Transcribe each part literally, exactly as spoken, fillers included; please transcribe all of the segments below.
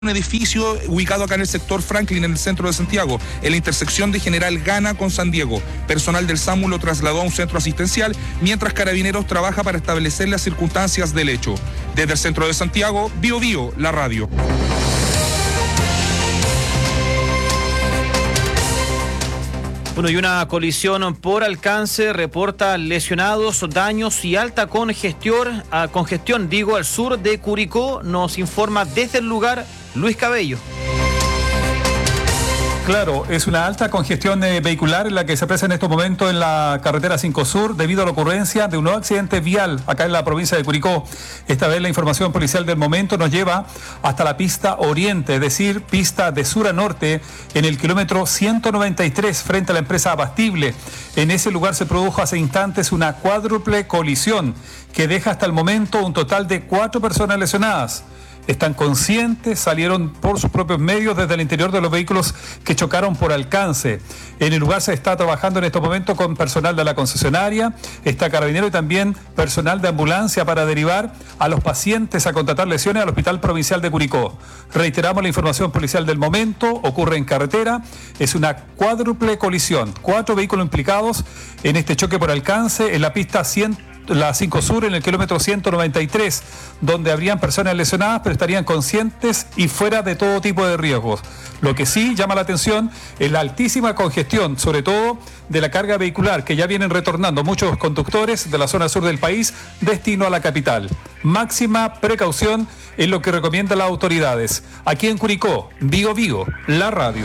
Un edificio ubicado acá en el sector Franklin, en el centro de Santiago, en la intersección de General Gana con San Diego. Personal del SAMU lo trasladó a un centro asistencial, mientras Carabineros trabaja para establecer las circunstancias del hecho. Desde el centro de Santiago, Bio Bio, la radio. Bueno, y una colisión por alcance reporta lesionados, daños y alta congestión, a congestión, digo, al sur de Curicó. Nos informa desde el lugar Luis Cabello. Claro, es una alta congestión eh, vehicular en la que se aprecia en estos momentos en la carretera cinco Sur debido a la ocurrencia de un nuevo accidente vial acá en la provincia de Curicó. Esta vez la información policial del momento nos lleva hasta la pista oriente, es decir, pista de sur a norte en el kilómetro ciento noventa y tres frente a la empresa Abastible. En ese lugar se produjo hace instantes una cuádruple colisión que deja hasta el momento un total de cuatro personas lesionadas. Están conscientes, salieron por sus propios medios desde el interior de los vehículos que chocaron por alcance. En el lugar se está trabajando en estos momentos con personal de la concesionaria, está Carabinero y también personal de ambulancia para derivar a los pacientes a contratar lesiones al Hospital Provincial de Curicó. Reiteramos la información policial del momento, ocurre en carretera, es una cuádruple colisión, cuatro vehículos implicados en este choque por alcance en la pista cien. La cinco Sur en el kilómetro ciento noventa y tres, donde habrían personas lesionadas, pero estarían conscientes y fuera de todo tipo de riesgos. Lo que sí llama la atención es la altísima congestión, sobre todo de la carga vehicular, que ya vienen retornando muchos conductores de la zona sur del país destino a la capital. Máxima precaución es lo que recomiendan las autoridades. Aquí en Curicó, Bio Bio, la radio.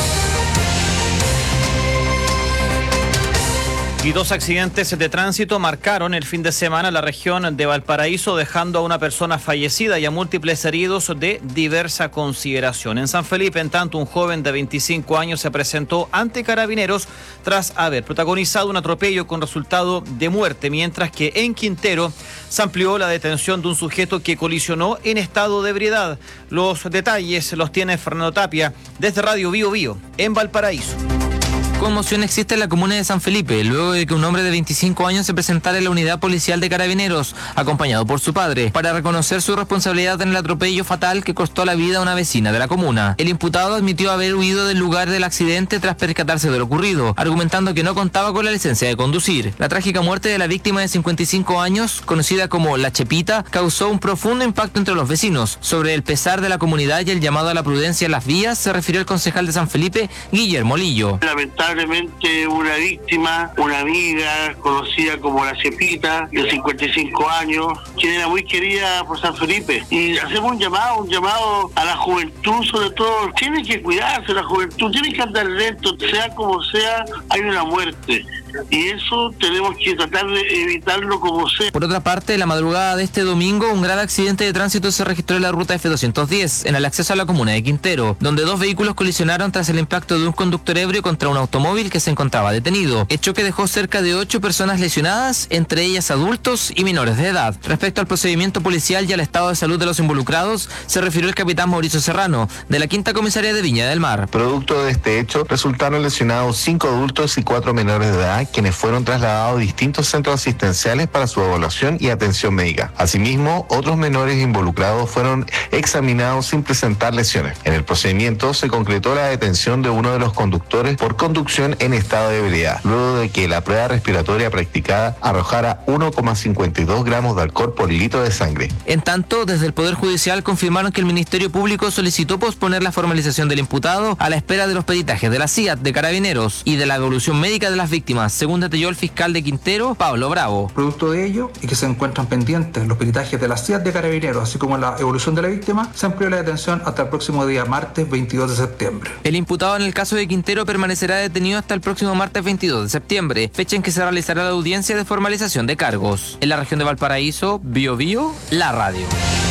Y dos accidentes de tránsito marcaron el fin de semana la región de Valparaíso, dejando a una persona fallecida y a múltiples heridos de diversa consideración. En San Felipe, en tanto, un joven de veinticinco años se presentó ante Carabineros tras haber protagonizado un atropello con resultado de muerte, mientras que en Quintero se amplió la detención de un sujeto que colisionó en estado de ebriedad. Los detalles los tiene Fernando Tapia desde Radio Bio Bio en Valparaíso. Conmoción existe en la comuna de San Felipe, luego de que un hombre de veinticinco años se presentara en la unidad policial de Carabineros, acompañado por su padre, para reconocer su responsabilidad en el atropello fatal que costó la vida a una vecina de la comuna. El imputado admitió haber huido del lugar del accidente tras percatarse de lo ocurrido, argumentando que no contaba con la licencia de conducir. La trágica muerte de la víctima de cincuenta y cinco años, conocida como La Chepita, causó un profundo impacto entre los vecinos. Sobre el pesar de la comunidad y el llamado a la prudencia en las vías, se refirió el concejal de San Felipe, Guillermo Lillo. Lamentablemente una víctima, una amiga conocida como La Chepita, de cincuenta y cinco años, quien era muy querida por San Felipe. Y hacemos un llamado, un llamado a la juventud sobre todo. Tiene que cuidarse la juventud, tiene que andar lento, sea como sea, hay una muerte. Y eso tenemos que tratar de evitarlo como sea. Por otra parte, la madrugada de este domingo, un grave accidente de tránsito se registró en la ruta F doscientos diez, en el acceso a la comuna de Quintero, donde dos vehículos colisionaron tras el impacto de un conductor ebrio contra un automóvil que se encontraba detenido, hecho que dejó cerca de ocho personas lesionadas, entre ellas adultos y menores de edad. Respecto al procedimiento policial y al estado de salud de los involucrados, se refirió el capitán Mauricio Serrano, de la Quinta Comisaría de Viña del Mar. Producto de este hecho, resultaron lesionados cinco adultos y cuatro menores de edad, quienes fueron trasladados a distintos centros asistenciales para su evaluación y atención médica. Asimismo, otros menores involucrados fueron examinados sin presentar lesiones. En el procedimiento se concretó la detención de uno de los conductores por conducción en estado de ebriedad, luego de que la prueba respiratoria practicada arrojara uno coma cincuenta y dos gramos de alcohol por litro de sangre. En tanto, desde el Poder Judicial confirmaron que el Ministerio Público solicitó posponer la formalización del imputado a la espera de los peritajes de la C I A T de Carabineros y de la evolución médica de las víctimas, según detalló el fiscal de Quintero, Pablo Bravo. Producto de ello, y que se encuentran pendientes los peritajes de la C I A T de Carabineros, así como la evolución de la víctima, se amplió la detención hasta el próximo día martes veintidós de septiembre. El imputado en el caso de Quintero permanecerá detenido hasta el próximo martes veintidós de septiembre, fecha en que se realizará la audiencia de formalización de cargos. En la región de Valparaíso, Bio Bio, la radio.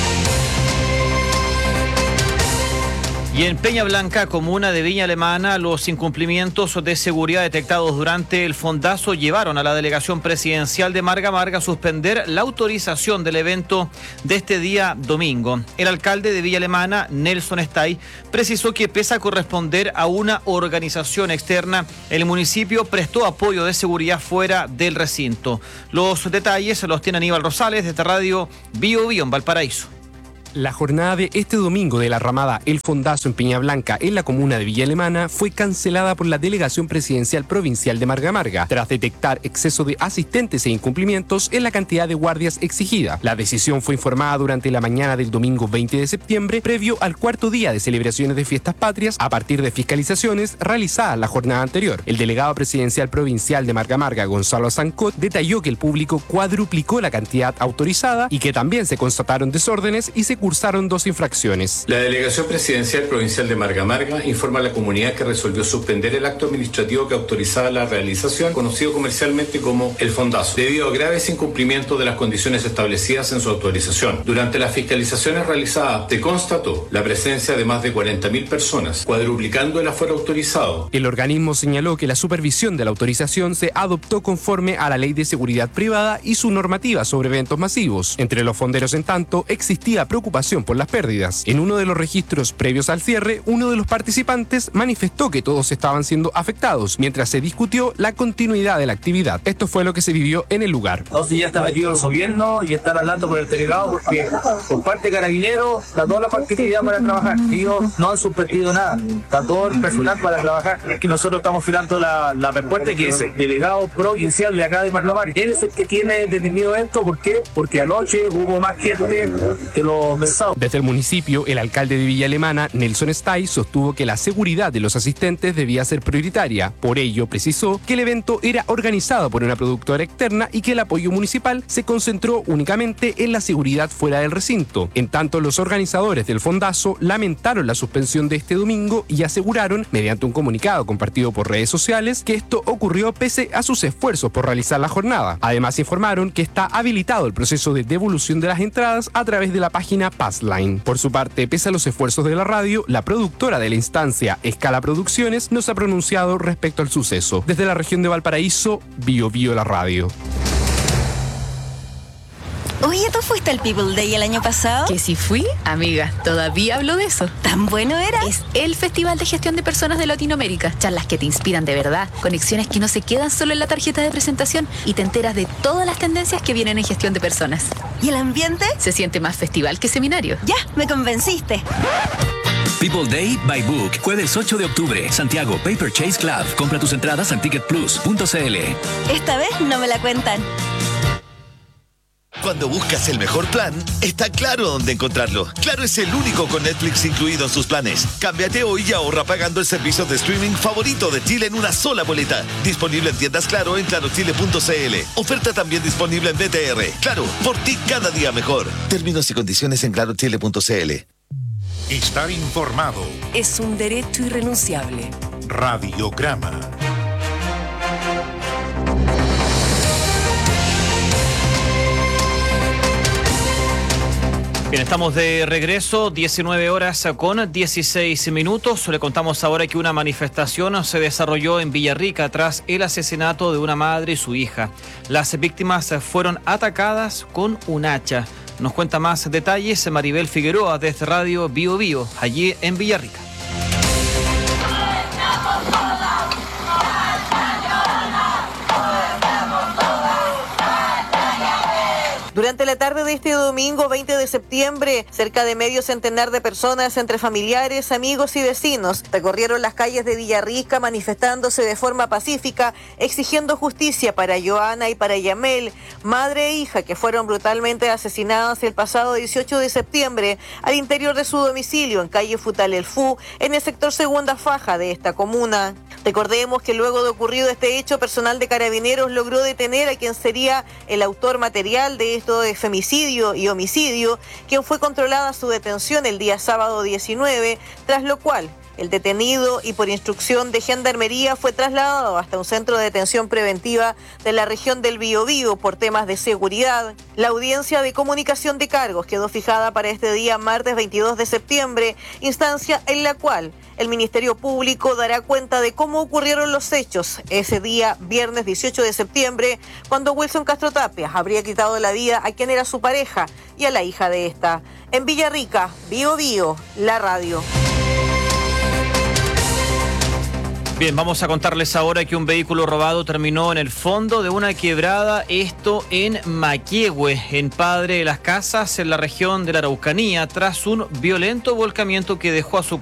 Y en Peña Blanca, comuna de Viña Alemana, los incumplimientos de seguridad detectados durante el fondazo llevaron a la delegación presidencial de Marga Marga a suspender la autorización del evento de este día domingo. El alcalde de Viña Alemana, Nelson Stay, precisó que pese a corresponder a una organización externa, el municipio prestó apoyo de seguridad fuera del recinto. Los detalles los tiene Aníbal Rosales desde Radio Bio Bio en Valparaíso. La jornada de este domingo de la ramada El Fondazo en Peña Blanca, en la comuna de Villa Alemana, fue cancelada por la Delegación Presidencial Provincial de Marga Marga, tras detectar exceso de asistentes e incumplimientos en la cantidad de guardias exigida. La decisión fue informada durante la mañana del domingo veinte de septiembre, previo al cuarto día de celebraciones de fiestas patrias, a partir de fiscalizaciones realizadas la jornada anterior. El delegado presidencial provincial de Marga Marga, Gonzalo Zancot, detalló que el público cuadruplicó la cantidad autorizada y que también se constataron desórdenes y se cursaron dos infracciones. La Delegación Presidencial Provincial de Marga Marga informa a la comunidad que resolvió suspender el acto administrativo que autorizaba la realización, conocido comercialmente como El Fondazo, debido a graves incumplimientos de las condiciones establecidas en su autorización. Durante las fiscalizaciones realizadas, se constató la presencia de más de cuarenta mil personas, cuadruplicando el aforo autorizado. El organismo señaló que la supervisión de la autorización se adoptó conforme a la Ley de Seguridad Privada y su normativa sobre eventos masivos. Entre los fonderos, en tanto, existía preocupación por las pérdidas. En uno de los registros previos al cierre, uno de los participantes manifestó que todos estaban siendo afectados, mientras se discutió la continuidad de la actividad. Esto fue lo que se vivió en el lugar. Entonces ya está metido el gobierno y están hablando con el delegado porque por parte de Carabineros está toda la factibilidad para trabajar. Ellos no han suspendido nada. Está todo el personal para trabajar. Es que nosotros estamos filando la, la respuesta que es el delegado provincial de acá de Marga Marga. Él es el que tiene detenido esto. ¿Por qué? Porque anoche hubo más gente que los mensados. Desde el municipio, el alcalde de Villa Alemana, Nelson Stay, sostuvo que la seguridad de los asistentes debía ser prioritaria. Por ello, precisó que el evento era organizado por una productora externa y que el apoyo municipal se concentró únicamente en la seguridad fuera del recinto. En tanto, los organizadores del Fondazo lamentaron la suspensión de este domingo y aseguraron, mediante un comunicado compartido por redes sociales, que esto ocurrió pese a sus esfuerzos por realizar la jornada. Además, informaron que está habilitado el proceso de devolución de las entradas a través de la página Passline. Por su parte, pese a los esfuerzos de la radio, la productora de la instancia, Escala Producciones, no se ha pronunciado respecto al suceso. Desde la región de Valparaíso, Bio Bio la radio. Oye, ¿tú fuiste al People Day el año pasado? Que si fui, amiga, todavía hablo de eso. ¿Tan bueno era? Es el Festival de Gestión de Personas de Latinoamérica. Charlas que te inspiran de verdad, conexiones que no se quedan solo en la tarjeta de presentación y te enteras de todas las tendencias que vienen en gestión de personas. ¿Y el ambiente? Se siente más festival que seminario. Ya, me convenciste. People Day by Book, jueves ocho de octubre, Santiago Paper Chase Club. Compra tus entradas en ticket plus punto c l. Esta vez no me la cuentan. Cuando buscas el mejor plan, está Claro dónde encontrarlo. Claro es el único con Netflix incluido en sus planes. Cámbiate hoy y ahorra pagando el servicio de streaming favorito de Chile en una sola boleta. Disponible en tiendas Claro en claro chile punto c l. Oferta también disponible en B T R. Claro, por ti cada día mejor. Términos y condiciones en claro chile punto c l. Estar informado es un derecho irrenunciable. Radiograma. Bien, estamos de regreso, diecinueve horas con dieciséis minutos. Le contamos ahora que una manifestación se desarrolló en Villarrica tras el asesinato de una madre y su hija. Las víctimas fueron atacadas con un hacha. Nos cuenta más detalles Maribel Figueroa desde Radio Bio Bio, allí en Villarrica. Durante la tarde de este domingo veinte de septiembre, cerca de medio centenar de personas entre familiares, amigos y vecinos recorrieron las calles de Villarrica manifestándose de forma pacífica, exigiendo justicia para Joana y para Yamel, madre e hija que fueron brutalmente asesinadas el pasado dieciocho de septiembre al interior de su domicilio en calle Futal El Fu, en el sector Segunda Faja de esta comuna. Recordemos que luego de ocurrido este hecho, personal de Carabineros logró detener a quien sería el autor material de esto de femicidio y homicidio, quien fue controlada su detención el día sábado diecinueve, tras lo cual el detenido y por instrucción de Gendarmería fue trasladado hasta un centro de detención preventiva de la región del Biobío por temas de seguridad. La audiencia de comunicación de cargos quedó fijada para este día martes veintidós de septiembre, instancia en la cual el Ministerio Público dará cuenta de cómo ocurrieron los hechos ese día viernes dieciocho de septiembre, cuando Wilson Castro Tapia habría quitado la vida a quien era su pareja y a la hija de esta. En Villarrica, Bio Bio, la radio. Bien, vamos a contarles ahora que un vehículo robado terminó en el fondo de una quebrada, esto en Maquehue, en Padre de las Casas, en la región de la Araucanía, tras un violento volcamiento que dejó a su